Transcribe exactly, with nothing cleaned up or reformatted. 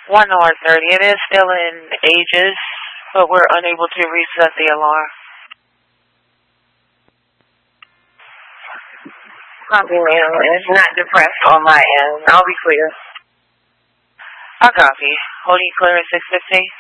one R thirty. It is still in ages, but we're unable to reset the alarm. Copy, ma'am. It's not depressed on my end. I'll be clear. I copy. Holding clear at six fifteen.